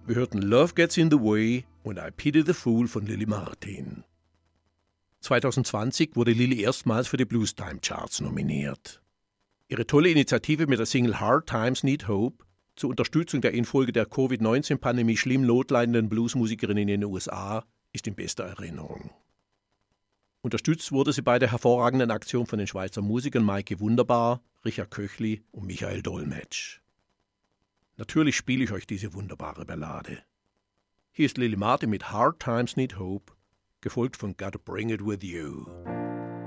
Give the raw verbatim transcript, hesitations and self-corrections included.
Wir hörten Love Gets in the Way und I Pity the Fool von Lily Martin. zwanzig zwanzig wurde Lily erstmals für die Blues Time Charts nominiert. Ihre tolle Initiative mit der Single Hard Times Need Hope zur Unterstützung der infolge der Covid neunzehn Pandemie schlimm notleidenden Bluesmusikerinnen in den U S A ist in bester Erinnerung. Unterstützt wurde sie bei der hervorragenden Aktion von den Schweizer Musikern Maike Wunderbar, Richard Köchli und Michael Dolmetsch. Natürlich spiele ich euch diese wunderbare Ballade. Hier ist Lily Martin mit Hard Times Need Hope, gefolgt von Gotta Bring It With You.